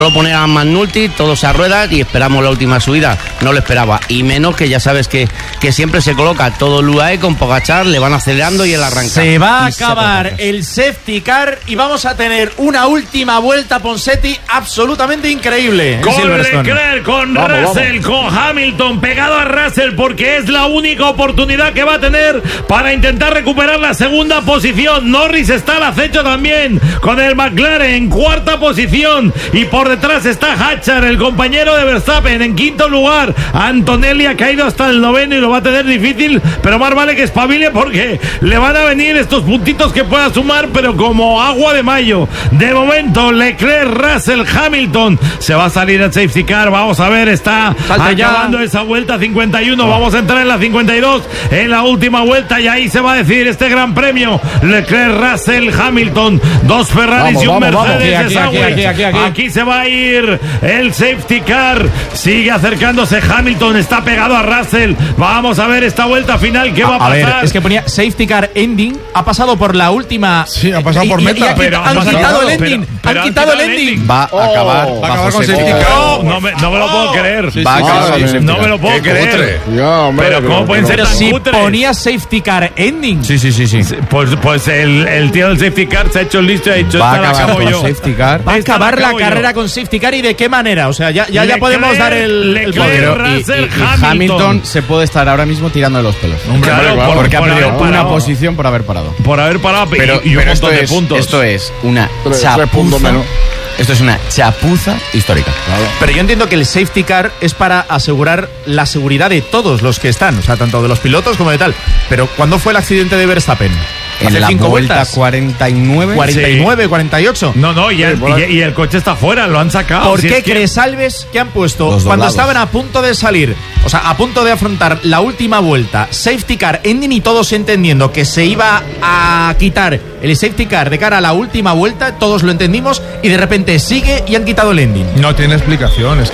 Solo poner a McNulty, todos a ruedas y esperamos la última subida. No lo esperaba. Y menos que ya sabes que siempre se coloca todo el UAE con Pogačar, le van acelerando y el arranca. Se va a acabar el safety car y vamos a tener una última vuelta, Ponseti, absolutamente increíble. Con Leclerc, con Russell, con Hamilton, pegado a Russell porque es la única oportunidad que va a tener para intentar recuperar la segunda posición. Norris está al acecho también con el McLaren en cuarta posición y por detrás está Hatcher, el compañero de Verstappen, en quinto lugar. Antonelli ha caído hasta el noveno y lo va a tener difícil, pero más vale que espabile porque le van a venir estos puntitos que pueda sumar, pero como agua de mayo. De momento, Leclerc, Russell, Hamilton. Se va a salir el safety car. Vamos a ver, está acabando esa vuelta 51. Vamos a entrar en la 52, en la última vuelta, y ahí se va a decidir este gran premio. Leclerc, Russell, Hamilton, dos Ferraris y un Mercedes. Aquí se va a ir el safety car. Sigue acercándose Hamilton, está pegado a Russell. Vamos a ver esta vuelta final, ¿qué va a pasar? A ver, es que ponía safety car ending, ha pasado por la última. Sí, ha pasado por meta, pero han quitado el ending. Han quitado el ending. Va a acabar con safety car. No me lo puedo creer. Va a acabar con safety No car. me lo puedo creer. Pero ¿cómo pueden ser Pero tan si cutres? ponía safety car ending. Sí. Pues el tío del safety car se ha hecho listo y ha dicho: Va a esta la acabar acabo con yo. safety car. Va a Esta acabar la la acabo carrera yo. con safety car, y de qué manera. O sea, ya podemos dar el Leclerc, podio. Russell, Y Hamilton se puede estar ahora mismo tirando de los pelos. Claro, Porque ha por perdido haber una parado. posición por haber parado. Por haber parado y un montón de puntos. Esto es una Tres chapuza. puntos menos. Esto es una chapuza histórica. Pero yo entiendo que el safety car es para asegurar la seguridad de todos los que están, o sea, tanto de los pilotos como de tal. Pero ¿cuándo fue el accidente de Verstappen? En la 5 vuelta vueltas. 49. 49, 48. No, y el coche está fuera, lo han sacado. ¿Por Si qué es que- crees, Alves, que han puesto Los cuando doblados. estaban a punto de salir, o sea, a punto de afrontar la última vuelta, safety car ending, y todos entendiendo que se iba a quitar el safety car de cara a la última vuelta, todos lo entendimos, y de repente sigue y han quitado el ending? No tiene explicación, es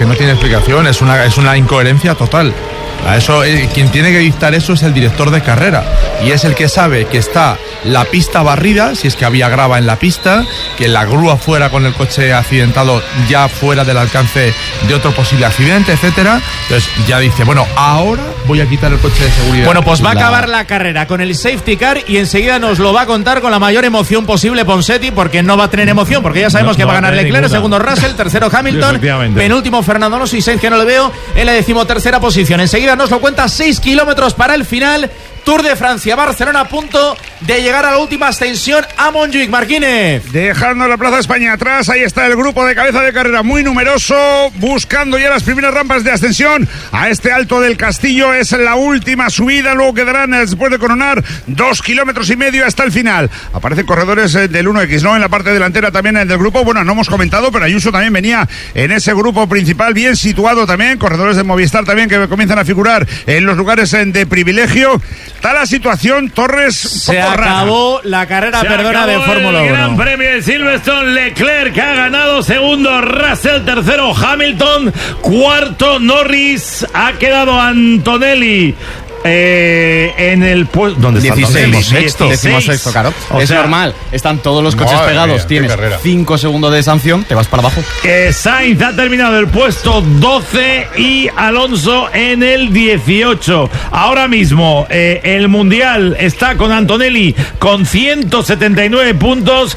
una incoherencia total. A eso, quien tiene que dictar eso es el director de carrera, y es el que sabe que está la pista barrida, si es que había grava en la pista, que la grúa fuera con el coche accidentado ya fuera del alcance de otro posible accidente, etcétera. Entonces ya dice, bueno, ahora voy a quitar el coche de seguridad. Bueno, pues va a acabar la carrera con el safety car y enseguida nos lo va a contar con la mayor emoción posible Ponseti, porque no va a tener emoción, porque ya sabemos que va a ganar Leclerc, ninguna. segundo Russell, tercero Hamilton, Efectivamente. penúltimo Fernando Alonso y Sainz, que no le veo, en la 13ª posición. Enseguida nos lo cuenta. 6 kilómetros para el final. Tour de Francia, Barcelona, a punto de llegar a la última ascensión a Montjuic. Marquínez. Dejando la Plaza España atrás, ahí está el grupo de cabeza de carrera, muy numeroso, buscando ya las primeras rampas de ascensión a este Alto del Castillo. Es la última subida, luego quedarán, después de coronar, 2,5 kilómetros hasta el final. Aparecen corredores del 1X, ¿no? En la parte delantera también del grupo. Bueno, no hemos comentado, pero Ayuso también venía en ese grupo principal, bien situado también. Corredores de Movistar también que comienzan a figurar en los lugares de privilegio. Está la situación, Torres, Se acabó la carrera, Se de acabó Fórmula el 1. Gran Premio de Silverstone. Leclerc que ha ganado, segundo Russell, tercero Hamilton, cuarto Norris, ha quedado Antonelli en el puesto. ¿Dónde está? 16º, claro. O Es sea, normal. Están todos los coches madre pegados. mía, qué Tienes carrera. 5 segundos de sanción, te vas para abajo. Sainz ha terminado el puesto 12 y Alonso en el 18. Ahora mismo el Mundial está con Antonelli con 179 puntos,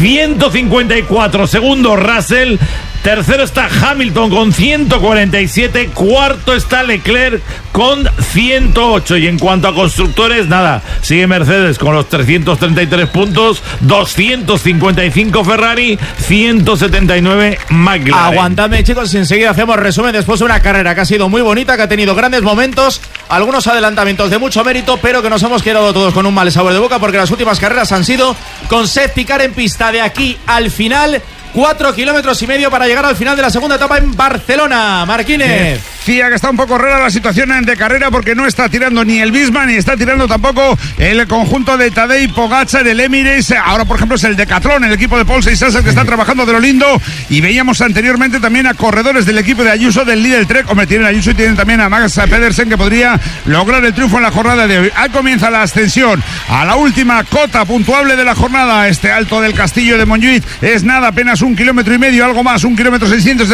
154 segundos Russell. Tercero está Hamilton con 147. Cuarto está Leclerc con 108. Y en cuanto a constructores, nada. Sigue Mercedes con los 333 puntos. 255 Ferrari. 179 McLaren. Aguantadme, chicos, y enseguida hacemos resumen después de una carrera que ha sido muy bonita, que ha tenido grandes momentos, algunos adelantamientos de mucho mérito, pero que nos hemos quedado todos con un mal sabor de boca, porque las últimas carreras han sido con safety car en pista. De aquí al final, 4,5 kilómetros para llegar al final de la segunda etapa en Barcelona. Marquínez. decía que está un poco rara la situación de carrera porque no está tirando ni el Visma ni está tirando tampoco el conjunto de Tadej Pogačar, el Emirates. Ahora, por ejemplo, es el Decathlon, el equipo de Paul Seisaser que está trabajando de lo lindo, y veíamos anteriormente también a corredores del equipo de Ayuso, del Lidl Trek. Hombre, tienen a Ayuso y tienen también a Max Pedersen, que podría lograr el triunfo en la jornada de hoy. Ahí comienza la ascensión a la última cota puntuable de la jornada. Este alto del Castillo de Montjuïc es nada, apenas 1,5 kilómetros, algo más, 1,6 kilómetros